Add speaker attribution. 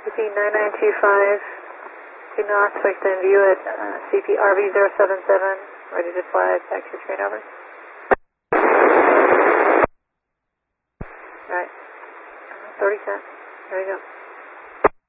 Speaker 1: CP9925, signal aspect and view at CPRV077, ready to fly back to train over. Alright, 30 cents, there you go.